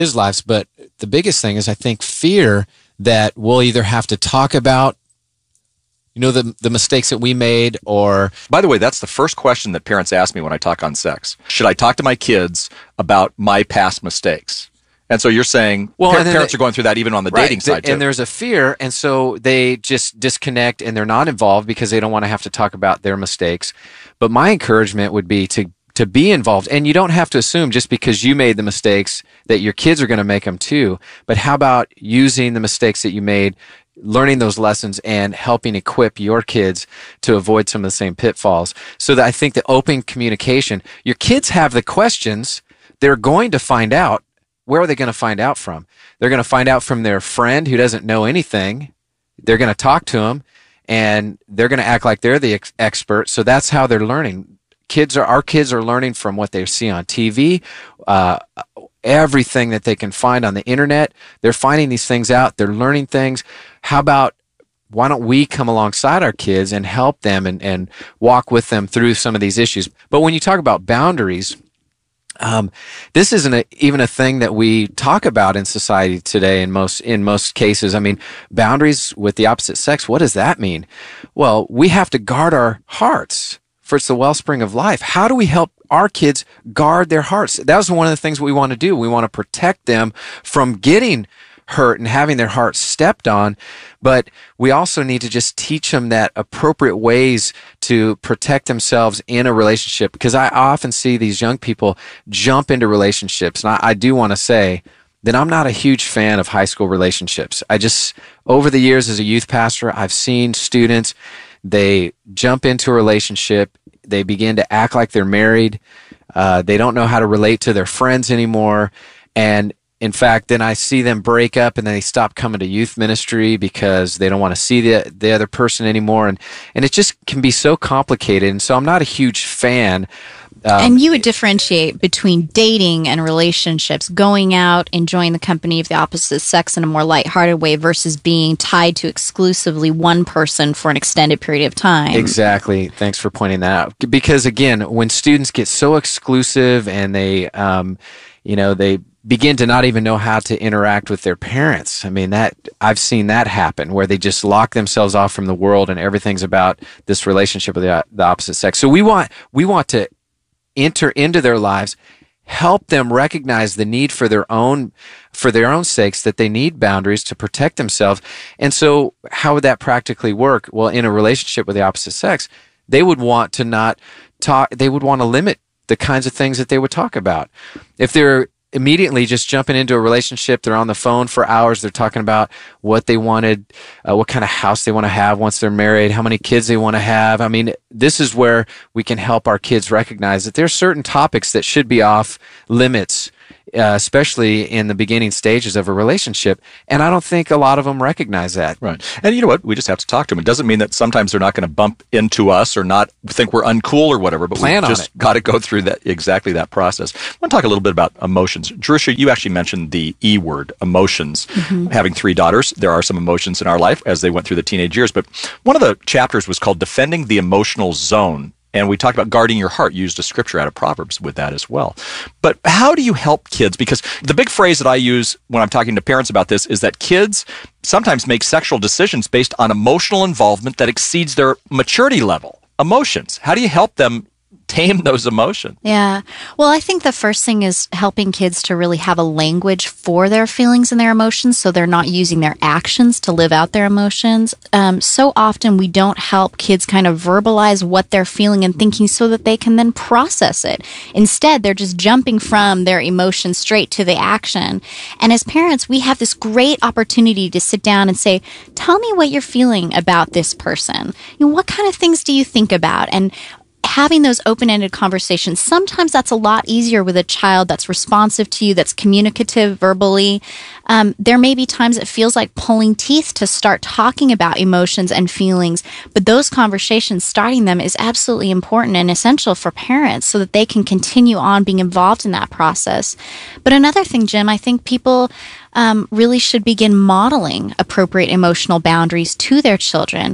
his lives. But the biggest thing is, I think, fear that we'll either have to talk about, the mistakes that we made, or... By the way, that's the first question that parents ask me when I talk on sex. Should I talk to my kids about my past mistakes? And so you're saying parents are going through that even on the dating side, too. And there's a fear, and so they just disconnect and they're not involved because they don't want to have to talk about their mistakes. But my encouragement would be to be involved. And you don't have to assume just because you made the mistakes that your kids are going to make them too. But how about using the mistakes that you made, learning those lessons, and helping equip your kids to avoid some of the same pitfalls? So that I think the open communication, your kids have the questions, they're going to find out. Where are they going to find out from? They're going to find out from their friend who doesn't know anything. They're going to talk to them, and they're going to act like they're the expert. So that's how they're learning. Our kids are learning from what they see on TV, everything that they can find on the internet. They're finding these things out. They're learning things. How about, why don't we come alongside our kids and help them and walk with them through some of these issues? But when you talk about boundaries, this isn't even a thing that we talk about in society today in most cases. I mean, boundaries with the opposite sex, what does that mean? Well, we have to guard our hearts, for it's the wellspring of life. How do we help our kids guard their hearts? That was one of the things we want to do. We want to protect them from getting hurt and having their hearts stepped on, but we also need to just teach them that appropriate ways to protect themselves in a relationship, because I often see these young people jump into relationships. And I do want to say that I'm not a huge fan of high school relationships. Over the years as a youth pastor, I've seen students, they jump into a relationship, they begin to act like they're married, they don't know how to relate to their friends anymore, and in fact, then I see them break up and then they stop coming to youth ministry because they don't want to see the other person anymore. And it just can be so complicated. And so I'm not a huge fan. And you would differentiate between dating and relationships, going out, enjoying the company of the opposite sex in a more lighthearted way versus being tied to exclusively one person for an extended period of time. Exactly. Thanks for pointing that out. Because again, when students get so exclusive and they begin to not even know how to interact with their parents. I mean, I've seen that happen where they just lock themselves off from the world and everything's about this relationship with the opposite sex. So we want to enter into their lives, help them recognize the need for their own sakes, that they need boundaries to protect themselves. And so how would that practically work? Well, in a relationship with the opposite sex, they would want to not talk, they would want to limit the kinds of things that they would talk about. If they're immediately just jumping into a relationship, they're on the phone for hours, they're talking about what they wanted, what kind of house they want to have once they're married, how many kids they want to have. I mean, this is where we can help our kids recognize that there are certain topics that should be off limits, especially in the beginning stages of a relationship. And I don't think a lot of them recognize that. Right. And you know what? We just have to talk to them. It doesn't mean that sometimes they're not going to bump into us or not think we're uncool or whatever, but we just got to go through exactly that process. I want to talk a little bit about emotions. Jerusha, you actually mentioned the E word, emotions. Mm-hmm. Having 3 daughters, there are some emotions in our life as they went through the teenage years. But one of the chapters was called Defending the Emotional Zone. And we talked about guarding your heart, used a scripture out of Proverbs with that as well. But how do you help kids? Because the big phrase that I use when I'm talking to parents about this is that kids sometimes make sexual decisions based on emotional involvement that exceeds their maturity level. Emotions. How do you help them tame those emotions? Yeah. Well, I think the first thing is helping kids to really have a language for their feelings and their emotions so they're not using their actions to live out their emotions. So often we don't help kids kind of verbalize what they're feeling and thinking so that they can then process it. Instead, they're just jumping from their emotions straight to the action. And as parents, we have this great opportunity to sit down and say, tell me what you're feeling about this person. What kind of things do you think about? And having those open-ended conversations, sometimes that's a lot easier with a child that's responsive to you, that's communicative verbally. There may be times it feels like pulling teeth to start talking about emotions and feelings, but those conversations, starting them, is absolutely important and essential for parents so that they can continue on being involved in that process. But another thing, Jim, I think people really should begin modeling appropriate emotional boundaries to their children.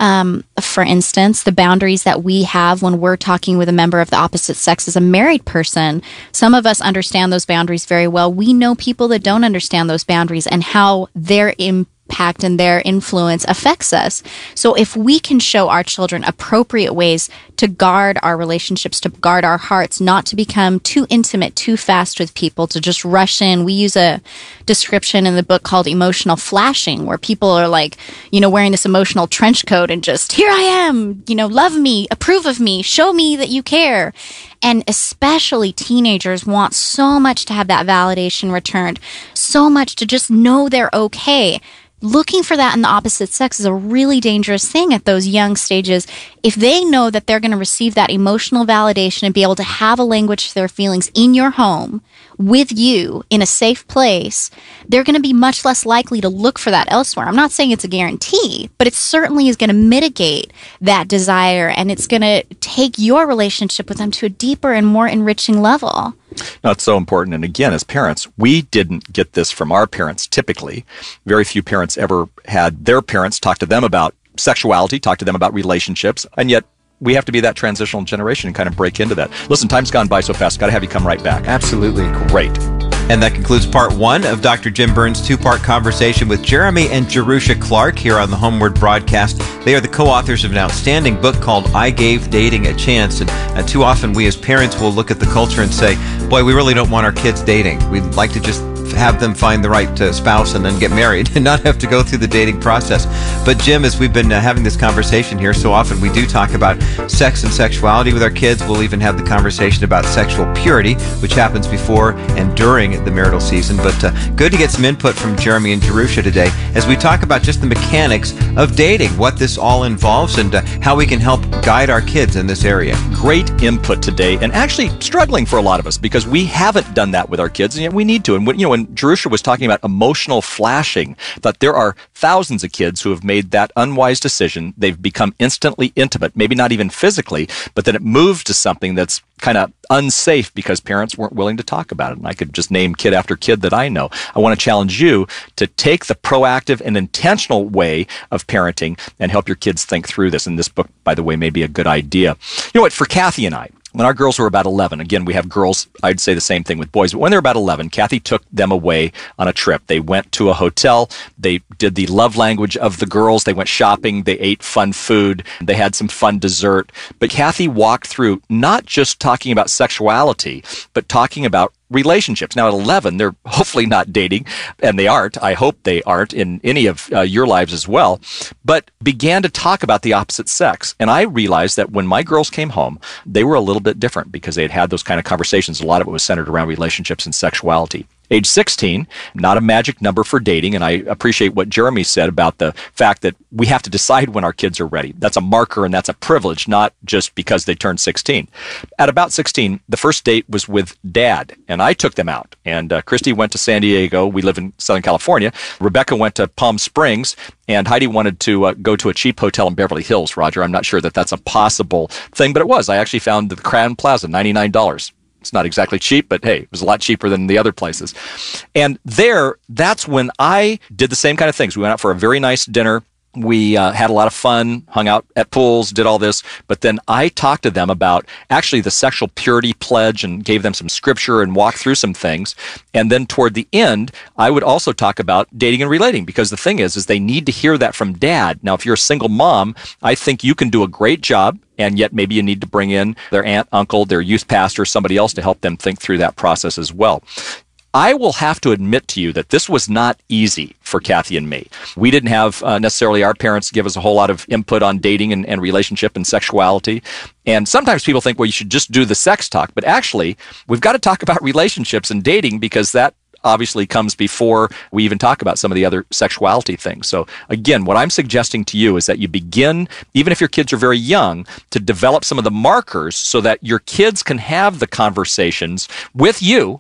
For instance, the boundaries that we have when we're talking with a member of the opposite sex as a married person, some of us understand those boundaries very well. We know people that don't understand those boundaries and how their impact and their influence affects us. So if we can show our children appropriate ways to guard our relationships, to guard our hearts, not to become too intimate too fast with people, to just rush in. We use a description in the book called emotional flashing, where people are like, wearing this emotional trench coat and just, here I am, love me, approve of me, show me that you care. And especially teenagers want so much to have that validation returned, so much to just know they're okay. Looking for that in the opposite sex is a really dangerous thing at those young stages. If they know that they're going to receive that emotional validation and be able to have a language for their feelings in your home with you in a safe place, they're going to be much less likely to look for that elsewhere. I'm not saying it's a guarantee, but it certainly is going to mitigate that desire, and it's going to take your relationship with them to a deeper and more enriching level. No, it's so important. And again, as parents, we didn't get this from our parents typically. Very few parents ever had their parents talk to them about sexuality, talk to them about relationships, and yet we have to be that transitional generation and kind of break into that. Listen, time's gone by so fast. Got to have you come right back. Absolutely. Great. And that concludes part one of Dr. Jim Burns' two-part conversation with Jeremy and Jerusha Clark here on the Homeward broadcast. They are the co-authors of an outstanding book called I Gave Dating a Chance. And too often we as parents will look at the culture and say, boy, we really don't want our kids dating. We'd like to just have them find the right spouse and then get married and not have to go through the dating process. But Jim, as we've been having this conversation here, so often we do talk about sex and sexuality with our kids. We'll even have the conversation about sexual purity, which happens before and during the marital season. But good to get some input from Jeremy and Jerusha today as we talk about just the mechanics of dating, what this all involves, and how we can help guide our kids in this area. Great input today, and actually struggling for a lot of us because we haven't done that with our kids, and yet we need to. And when Jerusha was talking about emotional flashing, that there are thousands of kids who have made that unwise decision. They've become instantly intimate, maybe not even physically, but then it moved to something that's kind of unsafe because parents weren't willing to talk about it. And I could just name kid after kid that I know. I want to challenge you to take the proactive and intentional way of parenting and help your kids think through this. And this book, by the way, may be a good idea. You know what, for Kathy and I, when our girls were about 11, again, we have girls, I'd say the same thing with boys, but when they're about 11, Kathy took them away on a trip. They went to a hotel. They did the love language of the girls. They went shopping. They ate fun food. They had some fun dessert. But Kathy walked through not just talking about sexuality, but talking about relationships. Now, at 11, they're hopefully not dating, and they aren't. I hope they aren't in any of your lives as well, but began to talk about the opposite sex. And I realized that when my girls came home, they were a little bit different because they had had those kind of conversations. A lot of it was centered around relationships and sexuality. Age 16, not a magic number for dating, and I appreciate what Jeremy said about the fact that we have to decide when our kids are ready. That's a marker and that's a privilege, not just because they turned 16. At about 16, the first date was with Dad, and I took them out. And Christy went to San Diego. We live in Southern California. Rebecca went to Palm Springs, and Heidi wanted to go to a cheap hotel in Beverly Hills, Roger. I'm not sure that that's a possible thing, but it was. I actually found the Crowne Plaza, $99. It's not exactly cheap, but hey, it was a lot cheaper than the other places. And that's when I did the same kind of things. We went out for a very nice dinner. We had a lot of fun, hung out at pools, did all this. But then I talked to them about actually the sexual purity pledge and gave them some scripture and walked through some things. And then toward the end, I would also talk about dating and relating, because the thing is they need to hear that from Dad. Now, if you're a single mom, I think you can do a great job. And yet maybe you need to bring in their aunt, uncle, their youth pastor, somebody else to help them think through that process as well. I will have to admit to you that this was not easy for Kathy and me. We didn't have necessarily our parents give us a whole lot of input on dating and relationship and sexuality. And sometimes people think, well, you should just do the sex talk. But actually, we've got to talk about relationships and dating, because that obviously comes before we even talk about some of the other sexuality things. So again, what I'm suggesting to you is that you begin, even if your kids are very young, to develop some of the markers so that your kids can have the conversations with you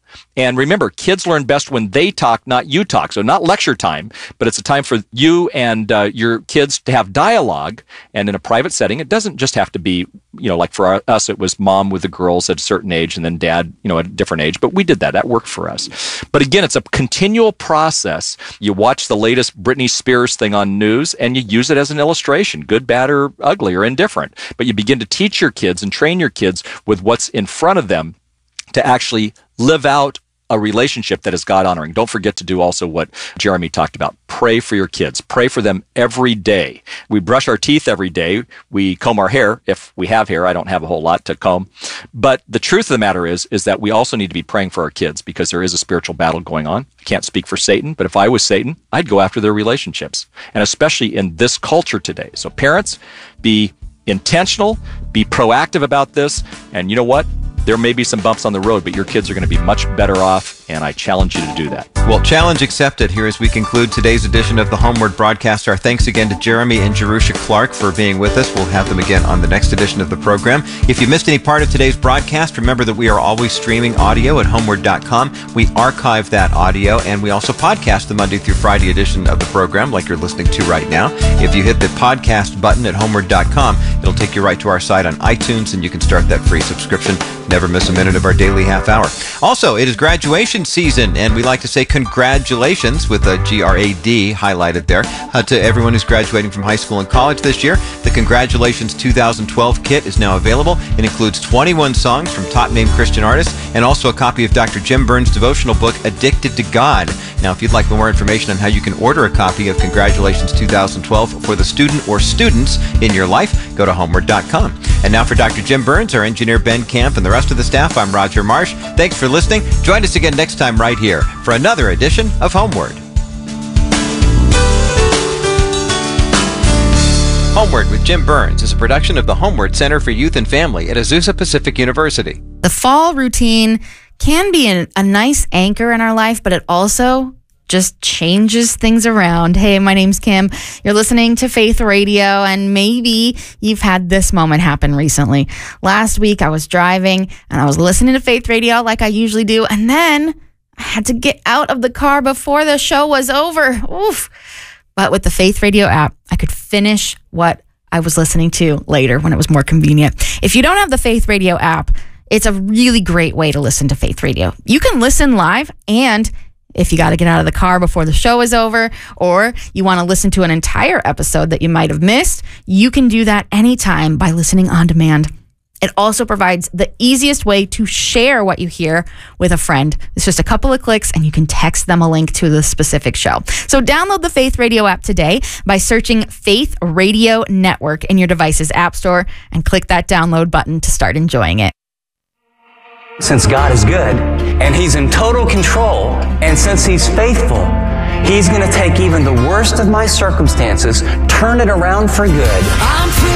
And remember, kids learn best when they talk, not you talk. So not lecture time, but it's a time for you and your kids to have dialogue, and in a private setting. It doesn't just have to be, like for us, it was mom with the girls at a certain age and then dad, at a different age. But we did that. That worked for us. But again, it's a continual process. You watch the latest Britney Spears thing on news and you use it as an illustration, good, bad, or ugly, or indifferent. But you begin to teach your kids and train your kids with what's in front of them to actually live out a relationship that is God-honoring. Don't forget to do also what Jeremy talked about. Pray for your kids. Pray for them every day. We brush our teeth every day. We comb our hair, if we have hair. I don't have a whole lot to comb. But the truth of the matter is that we also need to be praying for our kids, because there is a spiritual battle going on. I can't speak for Satan, but if I was Satan, I'd go after their relationships, and especially in this culture today. So parents, be intentional, be proactive about this, and you know what? There may be some bumps on the road, but your kids are going to be much better off, and I challenge you to do that. Well, challenge accepted here as we conclude today's edition of the Homeward Broadcast. Our thanks again to Jeremy and Jerusha Clark for being with us. We'll have them again on the next edition of the program. If you missed any part of today's broadcast, remember that we are always streaming audio at homeward.com. We archive that audio, and we also podcast the Monday through Friday edition of the program, like you're listening to right now. If you hit the podcast button at homeward.com, it'll take you right to our site on iTunes, and you can start that free subscription. Never miss a minute of our daily half hour. Also, it is graduation season, and we like to say congratulations with a GRAD highlighted there to everyone who's graduating from high school and college this year. The Congratulations 2012 kit is now available. It includes 21 songs from top-name Christian artists and also a copy of Dr. Jim Burns' devotional book, Addicted to God. Now, if you'd like more information on how you can order a copy of Congratulations 2012 for the student or students in your life, go to homeward.com. And now for Dr. Jim Burns, our engineer Ben Camp, and the rest of the staff, I'm Roger Marsh. Thanks for listening. Join us again next time right here for another edition of Homeward. Homeward with Jim Burns is a production of the Homeward Center for Youth and Family at Azusa Pacific University. The fall routine can be a nice anchor in our life, but it also just changes things around. Hey, my name's Kim. You're listening to Faith Radio, and maybe you've had this moment happen recently. Last week, I was driving, and I was listening to Faith Radio like I usually do, and then I had to get out of the car before the show was over. Oof. But with the Faith Radio app, I could finish what I was listening to later when it was more convenient. If you don't have the Faith Radio app, it's a really great way to listen to Faith Radio. You can listen live, and if you got to get out of the car before the show is over, or you want to listen to an entire episode that you might have missed, you can do that anytime by listening on demand. It also provides the easiest way to share what you hear with a friend. It's just a couple of clicks and you can text them a link to the specific show. So download the Faith Radio app today by searching Faith Radio Network in your device's app store and click that download button to start enjoying it. Since God is good and He's in total control, and since He's faithful, He's going to take even the worst of my circumstances, turn it around for good.